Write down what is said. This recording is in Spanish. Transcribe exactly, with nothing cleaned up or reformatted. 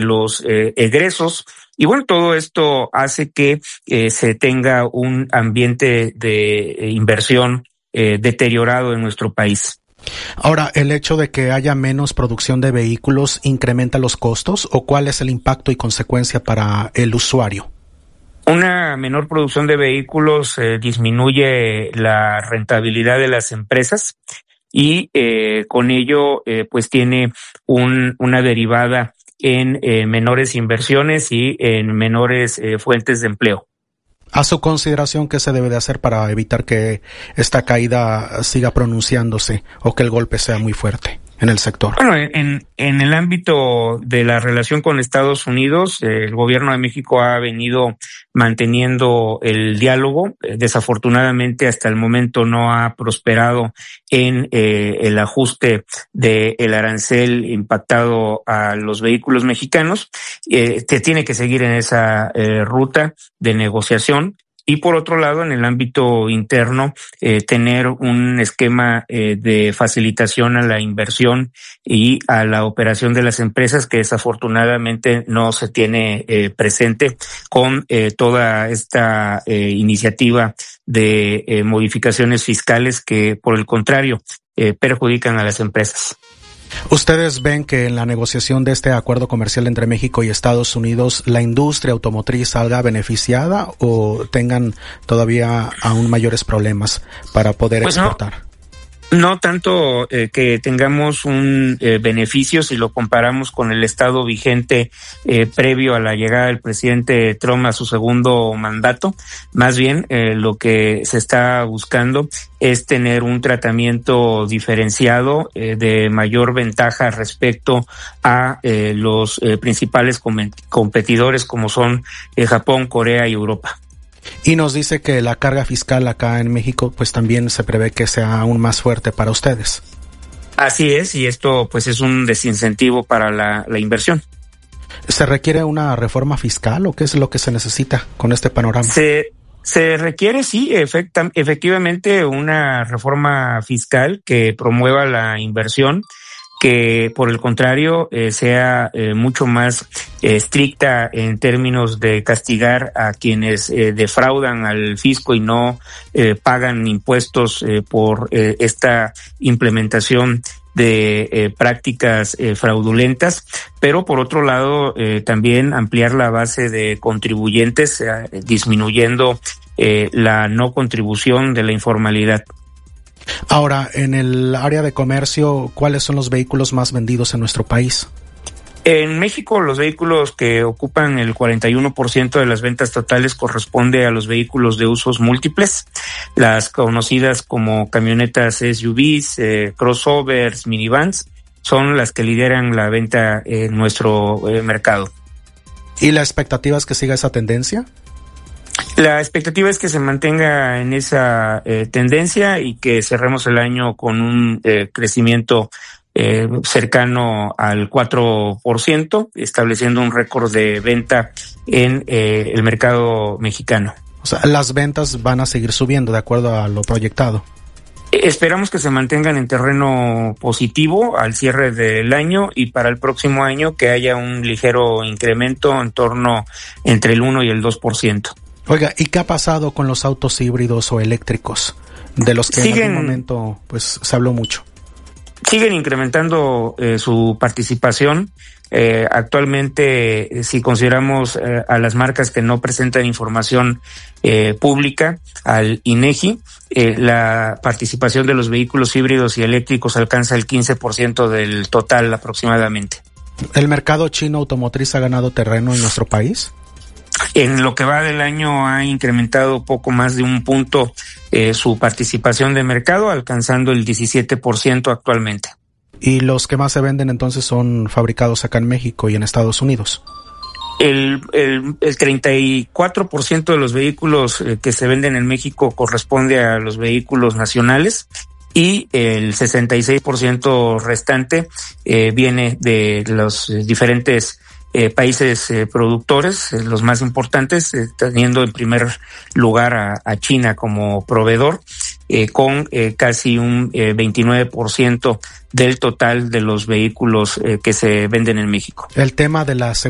los eh, egresos. Y bueno, todo esto hace que eh, se tenga un ambiente de eh, inversión eh, deteriorado en nuestro país. Ahora, ¿el hecho de que haya menos producción de vehículos incrementa los costos o cuál es el impacto y consecuencia para el usuario? Una menor producción de vehículos eh, disminuye la rentabilidad de las empresas y eh, con ello eh, pues tiene un, una derivada en eh, menores inversiones y en menores eh, fuentes de empleo. A su consideración, ¿qué se debe de hacer para evitar que esta caída siga pronunciándose o que el golpe sea muy fuerte en el sector? Bueno, en, en el ámbito de la relación con Estados Unidos, eh, el gobierno de México ha venido manteniendo el diálogo. Eh, desafortunadamente, hasta el momento no ha prosperado en eh, el ajuste del arancel impactado a los vehículos mexicanos. Eh, te tiene que seguir en esa eh, ruta de negociación. Y por otro lado, en el ámbito interno, eh, tener un esquema eh, de facilitación a la inversión y a la operación de las empresas que desafortunadamente no se tiene eh, presente con eh, toda esta eh, iniciativa de eh, modificaciones fiscales que, por el contrario, eh, perjudican a las empresas. ¿Ustedes ven que en la negociación de este acuerdo comercial entre México y Estados Unidos la industria automotriz salga beneficiada o tengan todavía aún mayores problemas para poder pues exportar? No. No tanto eh, que tengamos un eh, beneficio si lo comparamos con el estado vigente eh, previo a la llegada del presidente Trump a su segundo mandato. Más bien, eh, lo que se está buscando es tener un tratamiento diferenciado eh, de mayor ventaja respecto a eh, los eh, principales com- competidores como son eh, Japón, Corea y Europa. Y nos dice que la carga fiscal acá en México pues también se prevé que sea aún más fuerte para ustedes. Así es, y esto pues es un desincentivo para la, la inversión. ¿Se requiere una reforma fiscal o qué es lo que se necesita con este panorama? Se, se requiere, sí, efecta, efectivamente una reforma fiscal que promueva la inversión, que por el contrario eh, sea eh, mucho más eh, estricta en términos de castigar a quienes eh, defraudan al fisco y no eh, pagan impuestos eh, por eh, esta implementación de eh, prácticas eh, fraudulentas, pero por otro lado eh, también ampliar la base de contribuyentes, eh, disminuyendo eh, la no contribución de la informalidad. Ahora, en el área de comercio, ¿cuáles son los vehículos más vendidos en nuestro país? En México, los vehículos que ocupan el cuarenta y uno por ciento de las ventas totales corresponde a los vehículos de usos múltiples, las conocidas como camionetas S U Vs, eh, crossovers, minivans, son las que lideran la venta en nuestro eh, mercado. ¿Y la expectativa es que siga esa tendencia? La expectativa es que se mantenga en esa eh, tendencia y que cerremos el año con un eh, crecimiento eh, cercano al cuatro por ciento, estableciendo un récord de venta en eh, el mercado mexicano. O sea, las ventas van a seguir subiendo de acuerdo a lo proyectado. Esperamos que se mantengan en terreno positivo al cierre del año y para el próximo año que haya un ligero incremento en torno entre el uno y el dos por ciento. Oiga, ¿y qué ha pasado con los autos híbridos o eléctricos? De los que siguen, en algún momento pues se habló mucho. Siguen incrementando eh, su participación. Eh, actualmente, eh, si consideramos eh, a las marcas que no presentan información eh, pública, al INEGI, eh, la participación de los vehículos híbridos y eléctricos alcanza el quince por ciento del total aproximadamente. ¿El mercado chino automotriz ha ganado terreno en nuestro país? En lo que va del año ha incrementado poco más de un punto eh, su participación de mercado, alcanzando el diecisiete por ciento actualmente. ¿Y los que más se venden entonces son fabricados acá en México y en Estados Unidos? El, el, el treinta y cuatro por ciento de los vehículos eh, que se venden en México corresponde a los vehículos nacionales y el sesenta y seis por ciento restante eh, viene de los diferentes Eh, países eh, productores, eh, los más importantes, eh, teniendo en primer lugar a, a China como proveedor, eh, con eh, casi un eh, veintinueve por ciento del total de los vehículos eh, que se venden en México. El tema de la